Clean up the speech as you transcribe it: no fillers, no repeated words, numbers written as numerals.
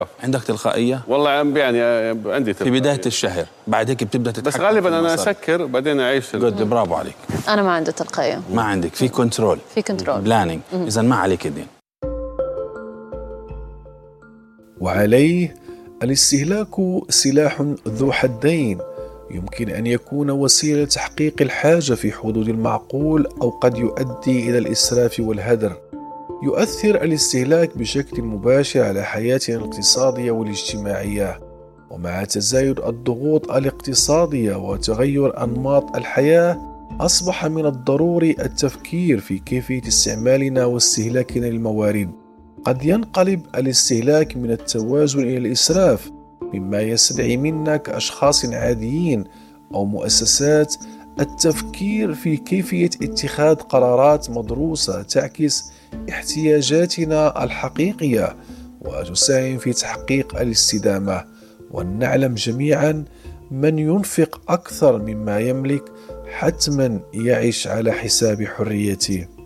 عندك تلقائية؟ والله يعني عندي في بداية الشهر، بعد هيك بتبدأ تتحكم. بس غالبا أنا أسكر بعدين أعيش. برافو عليك. أنا ما عندي تلقائية. ما عندك، في كنترول، في كنترول، بلانينج. إذا ما عليك الدين. وعليه الاستهلاك سلاح ذو حدين، يمكن أن يكون وسيلة تحقيق الحاجة في حدود المعقول، أو قد يؤدي إلى الإسراف والهدر. يؤثر الاستهلاك بشكل مباشر على حياتنا الاقتصادية والاجتماعية، ومع تزايد الضغوط الاقتصادية وتغير أنماط الحياة أصبح من الضروري التفكير في كيفية استعمالنا واستهلاكنا للموارد. قد ينقلب الاستهلاك من التوازن إلى الإسراف، مما يستدعي منا كأشخاص عاديين أو مؤسسات التفكير في كيفية اتخاذ قرارات مدروسة تعكس احتياجاتنا الحقيقية وتساهم في تحقيق الاستدامة. ولنعلم جميعا من ينفق أكثر مما يملك حتما يعيش على حساب حريته.